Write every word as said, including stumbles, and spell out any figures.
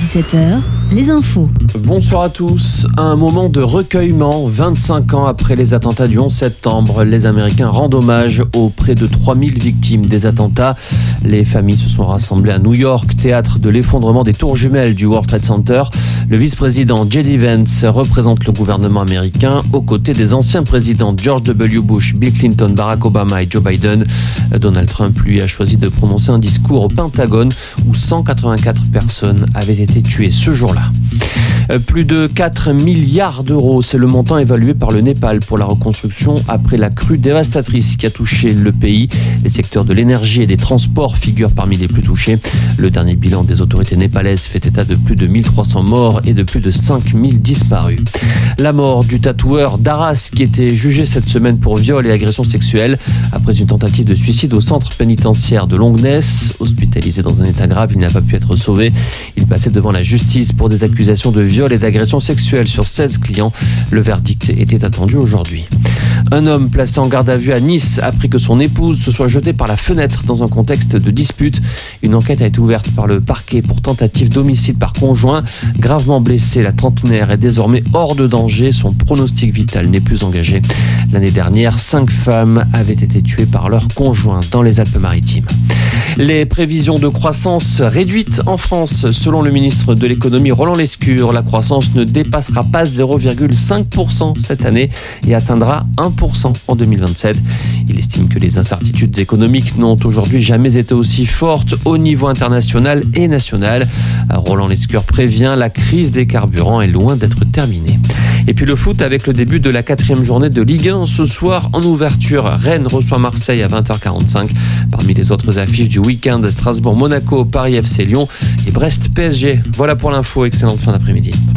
dix-sept heures, les infos. Bonsoir à tous. Un moment de recueillement. vingt-cinq ans après les attentats du onze septembre, les Américains rendent hommage aux près de trois mille victimes des attentats. Les familles se sont rassemblées à New York, théâtre de l'effondrement des tours jumelles du World Trade Center. Le vice-président J D Vance représente le gouvernement américain aux côtés des anciens présidents George W. Bush, Bill Clinton, Barack Obama et Joe Biden. Donald Trump, lui, a choisi de prononcer un discours au Pentagone où cent quatre-vingt-quatre personnes avaient été tuées ce jour-là. Plus de quatre milliards d'euros, c'est le montant évalué par le Népal pour la reconstruction après la crue dévastatrice qui a touché le pays. Les secteurs de l'énergie et des transports figurent parmi les plus touchés. Le dernier bilan des autorités népalaises fait état de plus de mille trois cents morts et de plus de cinq mille disparus. La mort du tatoueur d'Arras qui était jugé cette semaine pour viol et agression sexuelle après une tentative de suicide au centre pénitentiaire de Longnes. Hospitalisé dans un état grave, il n'a pas pu être sauvé. Il passait devant la justice pour des accusations de viol et d'agression sexuelle sur seize clients. Le verdict était attendu aujourd'hui. Un homme placé en garde à vue à Nice après que son épouse se soit jetée par la fenêtre dans un contexte de dispute. Une enquête a été ouverte par le parquet pour tentative d'homicide par conjoint. Gravement blessée, la trentenaire est désormais hors de danger. Son pronostic vital n'est plus engagé. L'année dernière, cinq femmes avaient été tuées par leur conjoint dans les Alpes-Maritimes. Les prévisions de croissance réduites en France. Selon le ministre de l'économie Roland Lescure, la croissance ne dépassera pas zéro virgule cinq pour cent cette année et atteindra un pour cent en deux mille vingt-sept. Il estime que les incertitudes économiques n'ont aujourd'hui jamais été aussi fortes au niveau international et national. Roland Lescure prévient, la crise des carburants est loin d'être terminée. Et puis le foot avec le début de la quatrième journée de Ligue un. Ce soir, en ouverture, Rennes reçoit Marseille à vingt heures quarante-cinq. Parmi les autres affiches du week-end, Strasbourg-Monaco, Paris F C Lyon et Brest P S G. Voilà pour l'info, excellente fin d'après-midi.